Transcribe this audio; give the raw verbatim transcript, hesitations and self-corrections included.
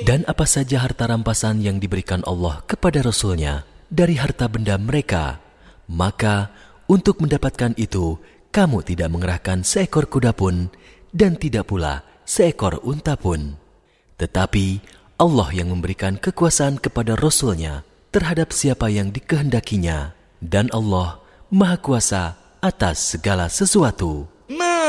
Dan apa saja harta rampasan yang diberikan Allah kepada Rasul-Nya dari harta benda mereka, maka untuk mendapatkan itu kamu tidak mengerahkan seekor kuda pun dan tidak pula seekor unta pun. Tetapi Allah yang memberikan kekuasaan kepada Rasul-Nya terhadap siapa yang dikehendakinya, dan Allah Maha Kuasa atas segala sesuatu.